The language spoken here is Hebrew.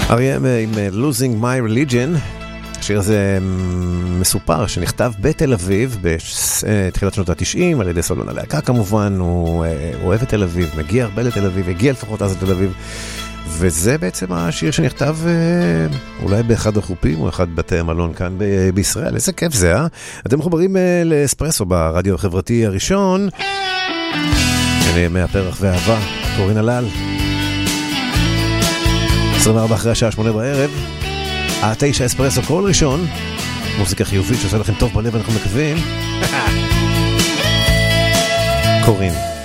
R.E.M. עם Losing My Religion. השיר הזה מסופר שנכתב בתל אביב בתחילת שנות ה-90 על ידי סולון הלהקה כמובן. הוא אוהב את תל אביב, מגיע הרבה לתל אביב, הגיע לפחות אז לתל אביב, וזה בעצם השיר שנכתב אולי באחד החופים או אחד בתי המלון כאן בישראל. איזה כיף זה, אה? אתם מחוברים לאספרסו ברדיו החברתי הראשון של ימי הפרח והאהבה, קורין הלל. 24 אחרי השעה 8 בערב, 9 אספרסו כל ראשון, מוזיקה חיובית שעושה לכם טוב בלב, אנחנו מקווים. קורין